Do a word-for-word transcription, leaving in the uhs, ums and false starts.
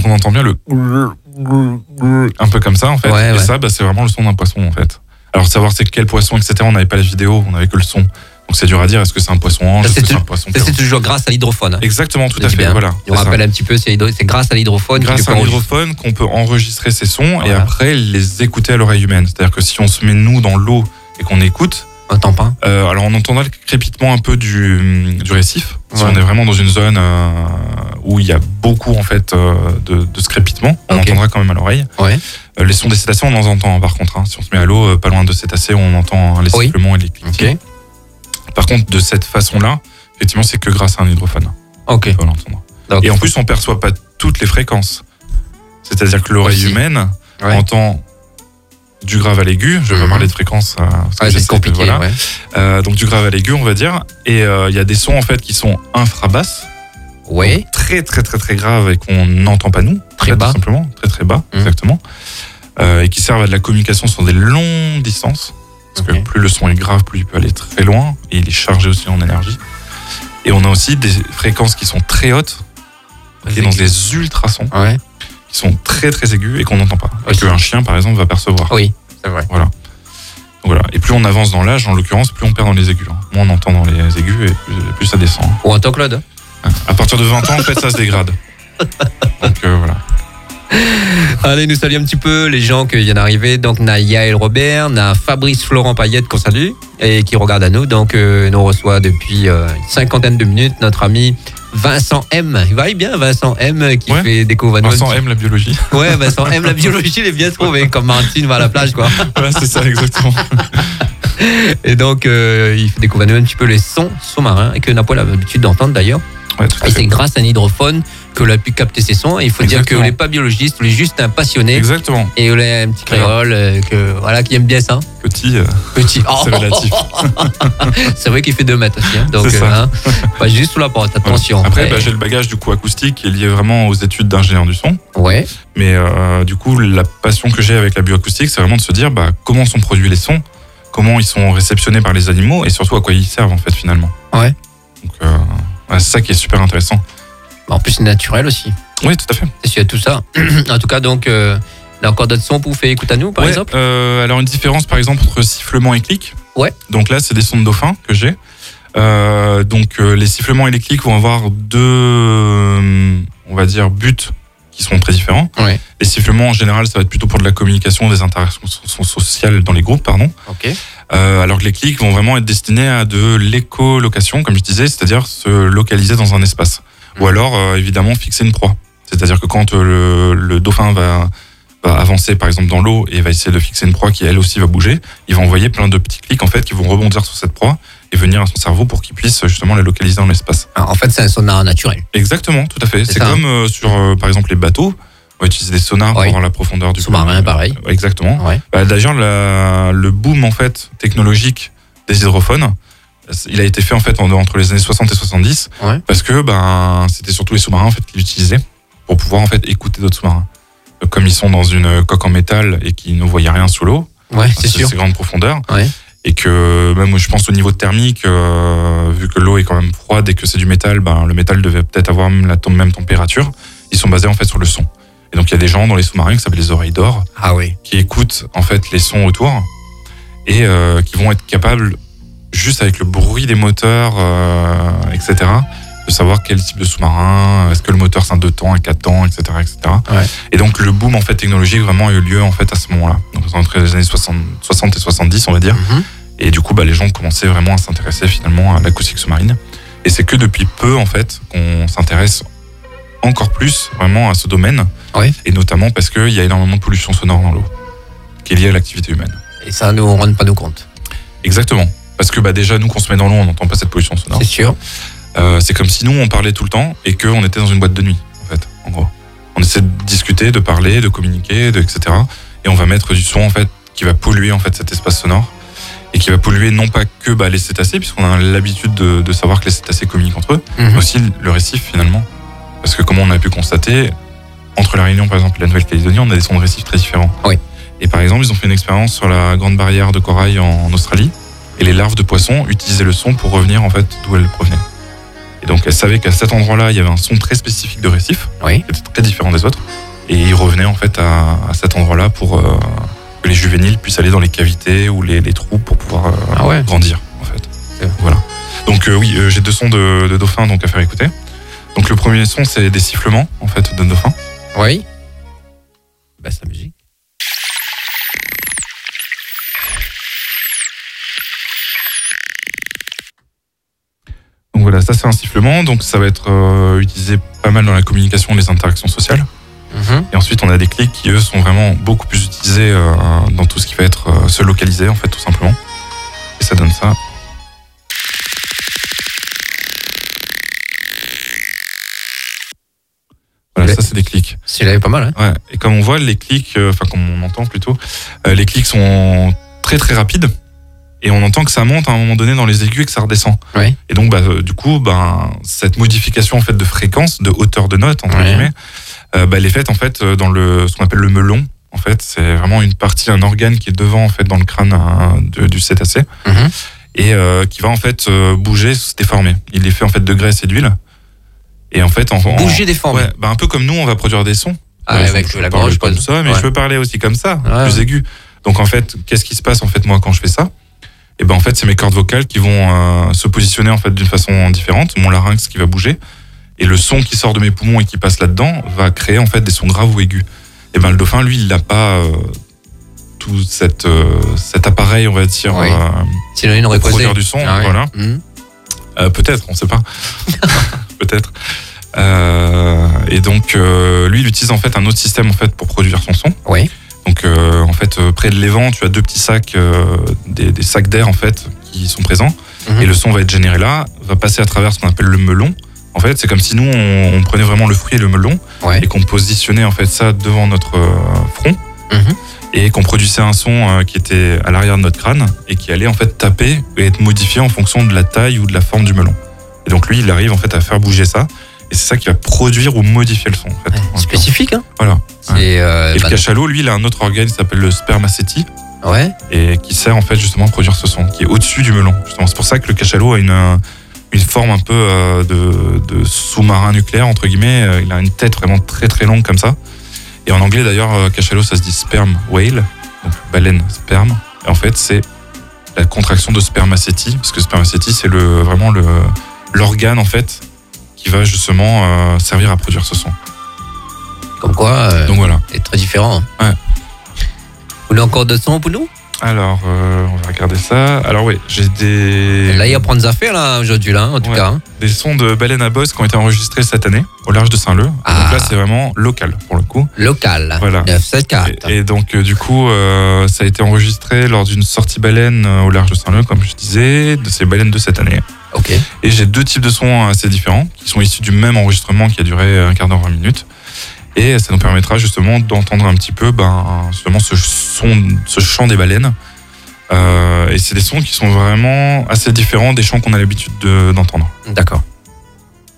on entend bien le un peu comme ça en fait. Ouais, et ouais. ça, bah, c'est vraiment le son d'un poisson en fait. Alors savoir c'est quel poisson, et cetera. On n'avait pas la vidéo, on n'avait que le son. Donc c'est dur à dire. Est-ce que c'est un poisson ange, est-ce que c'est un poisson Ça, c'est toujours grâce à l'hydrophone. Hein. Exactement, tout Je à dis fait. bien. Voilà. Et on rappelle un petit peu, c'est, hydro... c'est grâce à l'hydrophone. Grâce à l'hydrophone qu'on peut enregistrer ces sons voilà. et après les écouter à l'oreille humaine. C'est-à-dire que si on se met nous dans l'eau et qu'on écoute, on n'entend pas. Euh, alors on entendra le crépitement un peu du, du récif. Ouais. Si on est vraiment dans une zone euh, où il y a beaucoup en fait euh, de, de ce crépitement, on okay. entendra quand même à l'oreille. Ouais. Euh, les sons des cétacés, on en entend par contre. Hein. Si on se met à l'eau, euh, pas loin de cétacés, on entend les oui. sifflements et les cliquetis. Okay. Par contre, de cette façon-là, effectivement, c'est que grâce à un hydrophone. Ok. On peut l'entendre. Et en plus, on perçoit pas toutes les fréquences. C'est-à-dire que l'oreille Aussi. humaine ouais. entend du grave à l'aigu. Je vais mmh. parler de fréquences. Euh, ouais, c'est compliqué. Voilà. Ouais. Euh, donc du grave à l'aigu, on va dire. Et il euh, y a des sons en fait qui sont infrabasses. Oui. Très très très très graves et qu'on n'entend pas nous. Très fait, bas. Tout simplement. Très très bas, mmh. exactement. Euh, et qui servent à de la communication sur des longues distances. Parce okay. que plus le son est grave, plus il peut aller très loin. Et il est chargé aussi en énergie. Et on a aussi des fréquences qui sont très hautes. Et dans des ultrasons. Ouais. Qui sont très très aigus et qu'on n'entend pas. Et qu'un chien, par exemple, va percevoir. Oui, c'est vrai. Voilà. Donc, voilà. Et plus on avance dans l'âge, en l'occurrence, plus on perd dans les aigus. Moins on entend dans les aigus et plus, plus ça descend. Ou en tant que Claude. À partir de vingt ans, en fait, ça se dégrade. Donc euh, voilà. Allez, nous saluons un petit peu les gens qui viennent d'arriver. Donc, on a Yael Robert, on a Fabrice Florent Payette qu'on salue et qui regarde à nous. Donc, euh, nous reçoit depuis euh, une cinquantaine de minutes notre ami Vincent M. Il va bien, Vincent M qui ouais. fait des cours. Vincent aime la biologie. Ouais, Vincent aime la biologie, il est bien trouvé. Comme Martine va à la plage, quoi. Ouais, c'est ça, exactement. Et donc, euh, il fait découvrir un petit peu les sons sous-marins et que n'a pas l'habitude d'entendre d'ailleurs. Ouais, tout à et fait. c'est grâce à un hydrophone que l'on a pu capter ces sons. Et il faut Exactement. dire qu'on n'est pas biologiste, on est juste un passionné. Exactement. Et on est un petit créole euh, que, voilà, qui aime bien ça. Petit. Euh, Petit. Oh. C'est relatif. C'est vrai qu'il fait deux mètres aussi. Hein, donc, c'est ça. Hein, pas juste sous la porte, attention. Ouais. Après, bah, j'ai le bagage du coup acoustique qui est lié vraiment aux études d'ingénieur du son. Ouais. Mais euh, du coup, la passion que j'ai avec la bioacoustique, c'est vraiment de se dire bah, comment sont produits les sons, comment ils sont réceptionnés par les animaux et surtout à quoi ils servent en fait finalement. Ouais. Donc, euh, c'est ça qui est super intéressant. En plus, c'est naturel aussi. Oui, tout à fait. C'est sûr, tout ça. En tout cas, donc, euh, il y a encore d'autres sons pour vous faire écouter à nous, par ouais, exemple euh, alors, une différence, par exemple, entre sifflement et clic. Ouais. Donc là, c'est des sons de dauphin que j'ai. Euh, donc, euh, les sifflements et les clics vont avoir deux, euh, on va dire, buts qui sont très différents. Ouais. Les sifflements, en général, ça va être plutôt pour de la communication, des interactions sociales dans les groupes, pardon. Ok. Euh, alors que les clics vont vraiment être destinés à de l'écolocation, comme je disais, c'est-à-dire se localiser dans un espace. Mmh. Ou alors, euh, évidemment, fixer une proie. C'est-à-dire que quand euh, le, le dauphin va, va avancer, par exemple, dans l'eau et va essayer de fixer une proie qui, elle aussi, va bouger, il va envoyer plein de petits clics, en fait, qui vont rebondir sur cette proie et venir à son cerveau pour qu'il puisse, justement, la localiser dans l'espace. Alors, en fait, c'est un sonar naturel. Exactement, tout à fait. C'est, c'est comme euh, sur, euh, par exemple, les bateaux. On va utiliser des sonars oui. pour avoir la profondeur du sous-marin, pareil. Euh, exactement. Ouais. Bah, d'ailleurs, la, le boom en fait technologique des hydrophones, il a été fait en fait entre les années soixante et soixante-dix, ouais. parce que ben c'était surtout les sous-marins en fait qui l'utilisaient pour pouvoir en fait écouter d'autres sous-marins. Comme ils sont dans une coque en métal et qu'ils ne voyaient rien sous l'eau, ouais, c'est sûr. Ces grandes profondeurs. Ouais. Et que même je pense au niveau thermique, euh, vu que l'eau est quand même froide et que c'est du métal, ben le métal devait peut-être avoir même la même température. Ils sont basés en fait sur le son. Et donc il y a des gens dans les sous-marins qui s'appellent les oreilles d'or, ah oui. qui écoutent en fait les sons autour et euh, qui vont être capables, juste avec le bruit des moteurs, euh, et cetera, de savoir quel type de sous-marin, est-ce que le moteur c'est un deux temps, un quatre temps, et cetera, et cetera. Ouais. Et donc le boom en fait technologique vraiment a eu lieu en fait à ce moment-là, donc entre les années soixante, soixante et soixante-dix on va dire. Mm-hmm. Et du coup bah, les gens commençaient vraiment à s'intéresser finalement à l'acoustique sous-marine. Et c'est que depuis peu en fait qu'on s'intéresse encore plus vraiment à ce domaine, oui. Et notamment parce qu'il y a énormément de pollution sonore dans l'eau, qui est liée à l'activité humaine. Et ça, nous, on ne rend pas nous compte. Exactement. Parce que bah, déjà, nous, qu'on se met dans l'eau, on n'entend pas cette pollution sonore. C'est sûr. Euh, c'est comme si nous, on parlait tout le temps et qu'on était dans une boîte de nuit, en fait, en gros. On essaie de discuter, de parler, de communiquer, de, et cetera. Et on va mettre du son, en fait, qui va polluer, en fait, cet espace sonore. Et qui va polluer non pas que bah, les cétacés, puisqu'on a l'habitude de, de savoir que les cétacés communiquent entre eux, mm-hmm. mais aussi le récif, finalement. Parce que, comme on a pu constater, entre la Réunion, par exemple, et la Nouvelle-Calédonie, on a des sons de récif très différents. Oui. Et par exemple, ils ont fait une expérience sur la grande barrière de corail en Australie. Et les larves de poissons utilisaient le son pour revenir, en fait, d'où elles provenaient. Et donc, elle savait qu'à cet endroit-là, il y avait un son très spécifique de récif, Oui. qui était très différent des autres. Et ils revenaient en fait à, à cet endroit-là pour euh, que les juvéniles puissent aller dans les cavités ou les, les trous pour pouvoir euh, Ah ouais. grandir, en fait. C'est vrai. Voilà. Donc, euh, oui, euh, j'ai deux sons de, de dauphins donc, à faire écouter. Donc, le premier son, c'est des sifflements, en fait, de dauphins. Oui. Bah, sa musique. Donc voilà, ça c'est un sifflement, donc ça va être euh, utilisé pas mal dans la communication et les interactions sociales. Mhm. Et ensuite on a des clics qui eux sont vraiment beaucoup plus utilisés euh, dans tout ce qui va être euh, se localiser en fait tout simplement. Et ça donne ça. Voilà, Mais- ça c'est des clics. Celui-là est pas mal, hein. Ouais. Et comme on voit les clics, euh, enfin comme on entend plutôt, euh, les clics sont très très rapides. Et on entend que ça monte à un moment donné dans les aigus et que ça redescend. Oui. Et donc, bah, euh, du coup, bah, cette modification en fait de fréquence, de hauteur de note entre Ouais. guillemets, euh, bah, elle est faite en fait dans le ce qu'on appelle le melon. En fait, c'est vraiment une partie, un organe qui est devant en fait dans le crâne hein, de- du cétacé Mhm. et euh, qui va en fait euh, bouger, se déformer. Il est fait en fait de graisse et d'huile. Et en fait, en, en- Bouger, déformer. ouais, bah, un peu comme nous, on va produire des sons. Ah, Ouais, avec je, je la parle gorge, comme quoi. ça, mais Ouais. je peux parler aussi comme ça, Ouais, plus ouais. aigu. Donc en fait, qu'est-ce qui se passe en fait moi quand je fais ça? Et ben en fait, c'est mes cordes vocales qui vont euh, se positionner en fait d'une façon différente, mon larynx qui va bouger, et le son qui sort de mes poumons et qui passe là-dedans va créer en fait des sons graves ou aigus. Et ben le dauphin, lui, il n'a pas euh, tout cette, euh, cet appareil, on va dire, Oui. euh, Sinon, il n'aurait pour pas produire du son, Ah, ouais. voilà. Mhm. Euh, peut-être, on sait pas. Peut-être. Euh, et donc, euh, lui, il utilise en fait un autre système en fait pour produire son son. Oui. Donc, euh, en fait, euh, près de l'évent, tu as deux petits sacs, euh, des, des sacs d'air en fait, qui sont présents. Mhm. Et le son va être généré là, va passer à travers ce qu'on appelle le melon. En fait, c'est comme si nous, on, on prenait vraiment le fruit et le melon Ouais. et qu'on positionnait en fait ça devant notre euh, front Mhm. et qu'on produisait un son euh, qui était à l'arrière de notre crâne et qui allait en fait taper et être modifié en fonction de la taille ou de la forme du melon. Et donc lui, il arrive en fait à faire bouger ça et c'est ça qui va produire ou modifier le son. En fait. Ouais, spécifique, hein. Voilà. C'est, euh, Et bah, le cachalot, lui, il a un autre organe qui s'appelle le spermacétie ouais. et qui sert en fait justement à produire ce son, qui est au-dessus du melon. Justement, c'est pour ça que le cachalot a une euh, une forme un peu euh, de, de sous-marin nucléaire entre guillemets. Euh, Il a une tête vraiment très très longue comme ça. Et en anglais d'ailleurs, euh, cachalot ça se dit sperm whale, donc baleine sperme. Et en fait, c'est la contraction de spermacétie, parce que spermacétie c'est le vraiment le l'organe en fait qui va justement euh, servir à produire ce son. Comme quoi, euh, Donc voilà. c'est très différent. Ouais. Vous voulez encore de son pour nous? Alors, euh, on va regarder ça. Alors oui, j'ai des Là, il y a prendre des affaires, là, aujourd'hui, là, en tout Ouais. cas. Hein. des sons de baleines à bosse qui ont été enregistrés cette année au large de Saint-Leu. Ah. Donc là, c'est vraiment local pour le coup. Local. Voilà. neuf sept quatre. Et, et donc, euh, du coup, euh, ça a été enregistré lors d'une sortie baleine euh, au large de Saint-Leu, comme je disais, de ces baleines de cette année. Ok. Et j'ai deux types de sons assez différents qui sont issus du même enregistrement qui a duré un quart d'heure, vingt minutes. Et ça nous permettra justement d'entendre un petit peu ben, justement ce son, ce chant des baleines. Euh, et c'est des sons qui sont vraiment assez différents des chants qu'on a l'habitude de- d'entendre. D'accord.